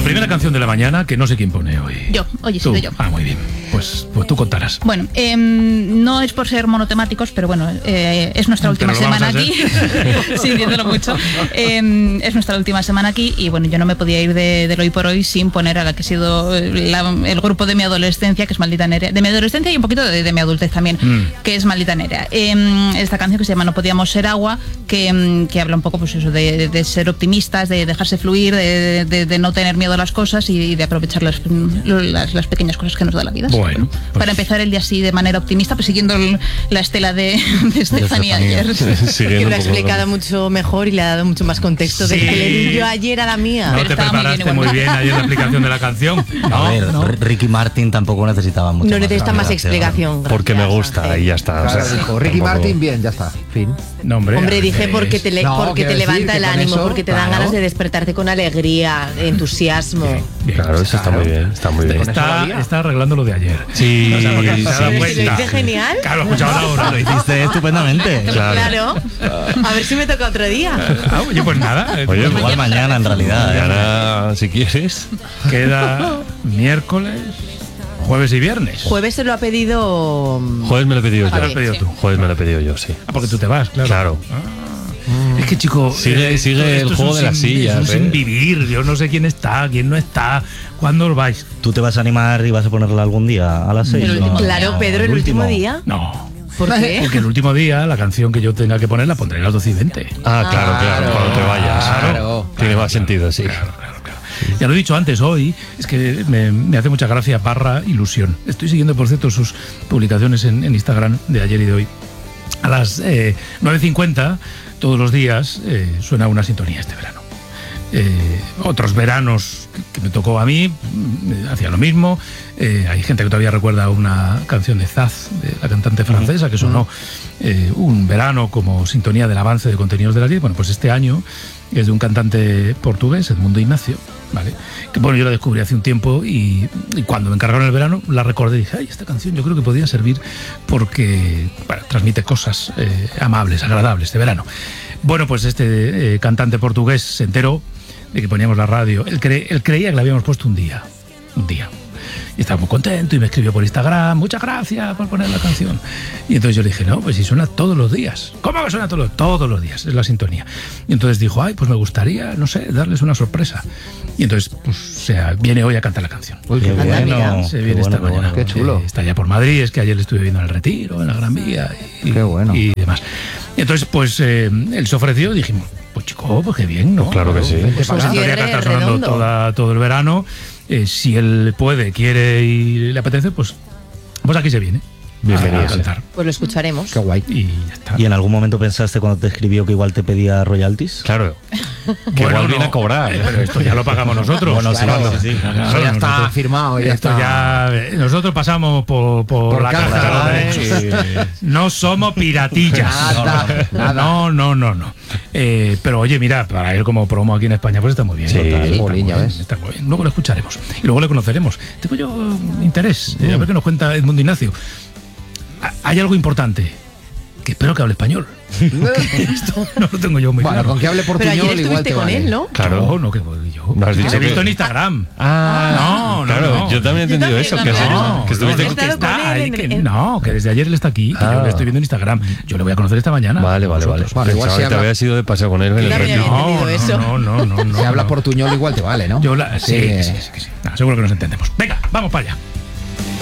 primera canción de la mañana, que no sé quién pone hoy. Hoy he ¿Tú? sido yo. Ah, muy bien. Pues tú contarás. Bueno, no es por ser monotemáticos, pero bueno, es nuestra última semana aquí. Sintiéndolo mucho. Es nuestra última semana aquí y bueno, yo no me podía ir del hoy por hoy sin poner a la que ha sido el grupo de mi adolescencia, que es Maldita Nerea. De mi adolescencia y un poquito de mi adultez también, que es Maldita Nerea. Esta canción que se llama No podíamos ser agua, que habla un poco pues eso de ser optimistas, de dejarse fluir, de no tener miedo a las cosas y de aprovechar las pequeñas cosas que nos da la vida. Bueno, pues para empezar el día así de manera optimista, pues siguiendo la estela de Estefanía ayer. Que lo ha explicado mucho mejor y le ha dado mucho más contexto del que le di yo ayer a la mía. No te preparaste muy bien ayer la explicación de la canción. A ver, Ricky Martin tampoco necesitaba mucho. No necesita más explicación. Porque me gusta y ya está. Claro, dijo, Ricky Martin, bien, ya está. Fin. No, hombre, dije porque te levanta el ánimo, porque te dan ganas de despertarte con alegría, entusiasmo. Bien, claro, eso está muy bien. Está muy bien. Está arreglando lo de ayer. Sí, o sea, porque se ha dado ¿Lo cuenta. hice genial? Claro, lo escuchaba ahora. Lo hiciste estupendamente. Claro. A ver si me toca otro día. Oye, pues nada. Oye, igual mañana en realidad. Mañana, si quieres. Queda miércoles, jueves y viernes. Jueves se lo ha pedido. Jueves me lo he pedido yo. Lo has pedido tú. Jueves me lo he pedido yo, sí. Ah, porque tú te vas, claro. Claro. Es que, chico, Sigue el juego de las sillas. Es un sin vivir. Yo no sé quién está, quién no está. ¿Cuándo os vais? ¿Tú te vas a animar y vas a ponerla algún día a las 6? Claro, Pedro, el último día. No. ¿Por qué? Porque el último día la canción que yo tenga que poner la pondré a las 12:20. Ah, claro, cuando te vayas. Claro. Tiene más sentido, sí. Claro. Ya lo he dicho antes, hoy es que me hace mucha gracia barra ilusión. Estoy siguiendo, por cierto, sus publicaciones en Instagram de ayer y de hoy. A las 9:50 todos los días suena una sintonía este verano. Otros veranos que me tocó a mí hacía lo mismo. Hay gente que todavía recuerda una canción de Zaz, de la cantante francesa, que sonó un verano como sintonía del avance de contenidos de la 10. Bueno, pues este año es de un cantante portugués, Edmundo Ignacio, ¿vale? Que bueno, yo la descubrí hace un tiempo y cuando me encargaron el verano la recordé y dije, ay, esta canción yo creo que podría servir porque transmite cosas amables, agradables de verano. Bueno, pues este cantante portugués se enteró de que poníamos la radio. Él creía que la habíamos puesto un día. Y estaba muy contento y me escribió por Instagram, muchas gracias por poner la canción. Y entonces yo le dije, no, pues si suena todos los días. ¿Cómo que suena todos los días? Es la sintonía. Y entonces dijo, ay, pues me gustaría, no sé, darles una sorpresa. Y entonces, pues, viene hoy a cantar la canción. Uy, qué bueno. Se viene esta mañana. Qué chulo. Está ya por Madrid, es que ayer le estuve viendo en el Retiro, en la Gran Vía Qué bueno. y demás. Y entonces, pues, él se ofreció y dijimos, pues chico, pues qué bien, ¿no? Pues claro que sí. Pues sintonía que está sonando todo el verano. Si él puede, quiere y le apetece, pues aquí se viene. Bienvenido. A cantar. Pues lo escucharemos. Qué guay. Y ya está. ¿Y en algún momento pensaste cuando te escribió que igual te pedía royalties? Claro. Que igual viene a cobrar. Pero esto ya lo pagamos nosotros. Bueno, Claro. sí. Eso ya está firmado. Ya Esto está. ya nosotros pasamos por la caja, caja de derechos. No somos piratillas. Nada. No. Pero oye, mira, para él como promo aquí en España, pues está muy bien. Sí, Molín, ya ves. Está muy bien. Luego lo escucharemos y luego le conoceremos. Tengo yo interés. A ver qué nos cuenta Edmundo Ignacio. Hay algo importante, que espero que hable español. Esto no lo tengo yo muy Bueno, claro. con que hable Pero portuñol ayer igual te estuviste con vale. él, ¿no? Claro. No, que voy yo. ¿No has dicho Lo he que- visto en Instagram. No. Yo también he entendido eso. Que estuviste no. que estado está con él ahí, en- no, que desde ayer él está aquí, que yo le estoy viendo en Instagram. Yo le voy a conocer esta mañana. Vale. Vosotros. Vale, igual Pensaba si que te habla- habías ido de paseo con él en el también. retiro. entendido eso. No. Si habla no. portuñol igual te vale, ¿no? Sí. Seguro que nos entendemos. Venga, vamos para allá.